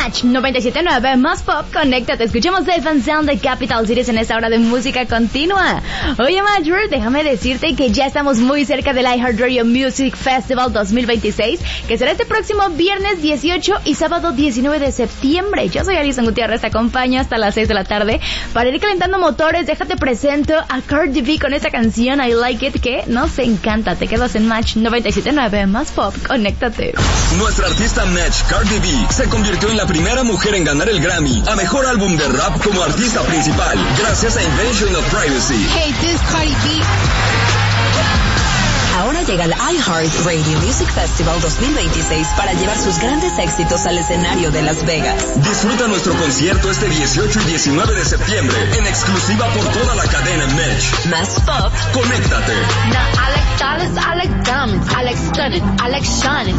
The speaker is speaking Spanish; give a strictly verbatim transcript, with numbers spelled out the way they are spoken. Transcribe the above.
Match noventa y siete punto nueve más pop, conéctate. Escuchemos The Van Sound de Capital Cities en esta hora de música continua. Oye, Major, déjame decirte que ya estamos muy cerca del iHeartRadio Music Festival dos mil veintiséis, que será este próximo viernes dieciocho y sábado diecinueve de septiembre. Yo soy Alison Gutiérrez, te acompaño hasta las seis de la tarde para ir calentando motores. Déjate presento a Cardi B con esta canción I Like It, que nos encanta. Te quedas en Match noventa y siete punto nueve más pop, conéctate. Nuestra artista Match, Cardi B, se convirtió en la primera mujer en ganar el Grammy a mejor álbum de rap como artista principal, gracias a Invention of Privacy. Hey, this is Cardi B. Ahora llega el iHeartRadio Music Festival dos mil veintiséis para llevar sus grandes éxitos al escenario de Las Vegas. Disfruta nuestro concierto este dieciocho y diecinueve de septiembre en exclusiva por toda la cadena Match. Más pop. Conéctate. Now I like dollars, I like diamonds, I like stunning, I like shining.